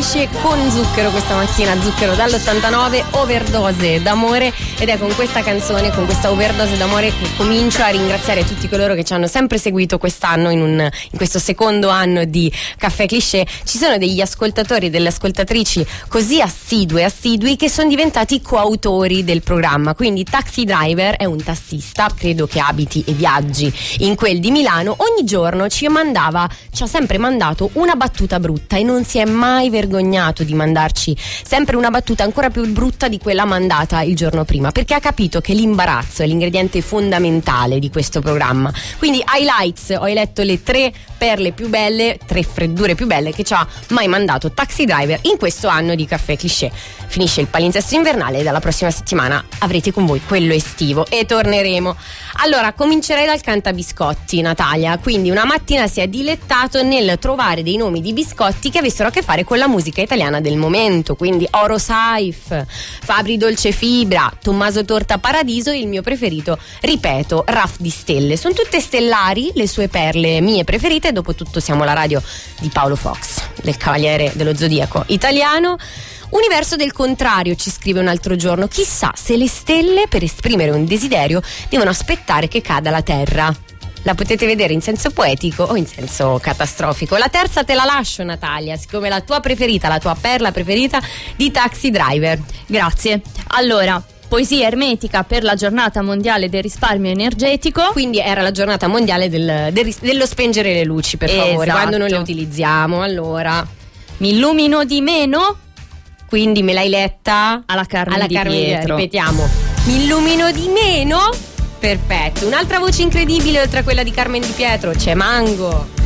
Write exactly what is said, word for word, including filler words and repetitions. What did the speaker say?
Cliché con zucchero questa mattina, zucchero dall'ottantanove, Overdose d'amore, ed è con questa canzone, con questa overdose d'amore che comincio a ringraziare tutti coloro che ci hanno sempre seguito quest'anno in, un, in questo secondo anno di Caffè Cliché. Ci sono degli ascoltatori e delle ascoltatrici così assidue, assidui che sono diventati coautori del programma, quindi Taxi Driver è un tassista, credo che abiti e viaggi in quel di Milano, ogni giorno ci mandava, ci ha sempre mandato una battuta brutta e non si è mai vergognato di mandarci sempre una battuta ancora più brutta di quella mandata il giorno prima, perché ha capito che l'imbarazzo è l'ingrediente fondamentale di questo programma. Quindi highlights, ho eletto le tre perle più belle, tre freddure più belle che ci ha mai mandato Taxi Driver in questo anno di Caffè Cliché. Finisce il palinsesto invernale e dalla prossima settimana avrete con voi quello estivo e torneremo. Allora, comincerei dal cantabiscotti, Natalia. Quindi una mattina si è dilettato nel trovare dei nomi di biscotti che avessero a che fare con la musica italiana del momento, quindi Oro Saif, Fabri Dolce Fibra, Tommaso Torta Paradiso e il mio preferito, ripeto, Raf di Stelle. Sono tutte stellari, le sue perle mie preferite, dopo tutto siamo la radio di Paolo Fox, del Cavaliere dello Zodiaco italiano. Universo del contrario, ci scrive un altro giorno, chissà se le stelle per esprimere un desiderio devono aspettare che cada la terra. La potete vedere in senso poetico o in senso catastrofico. La terza te la lascio, Natalia, siccome la tua preferita, la tua perla preferita di Taxi Driver. Grazie. Allora, poesia ermetica per la giornata mondiale del risparmio energetico. Quindi era la giornata mondiale del, del, dello spengere le luci, per favore, esatto. Quando non le utilizziamo. Allora, mi illumino di meno. Quindi me l'hai letta alla Carmen alla Di Carmen Pietro. Ripetiamo, mi illumino di meno. Perfetto. Un'altra voce incredibile oltre a quella di Carmen Di Pietro, c'è Mango.